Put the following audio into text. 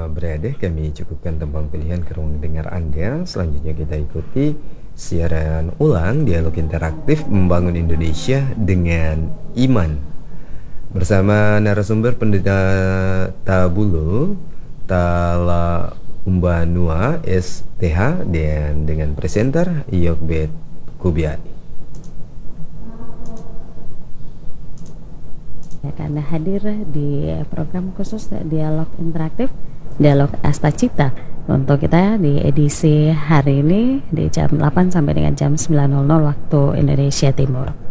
berada, kami cukupkan tembang pilihan ke ruang dengar Anda. Selanjutnya kita ikuti siaran ulang dialog interaktif membangun Indonesia dengan iman bersama narasumber Pendeta Tabulo Tala Umbanua STH dan dengan presenter Yokbet Kubiani. Karena hadir di program khusus dialog interaktif Dialog Asta Cipta untuk kita di edisi hari ini di jam 8 sampai dengan jam 9.00 waktu Indonesia Timur.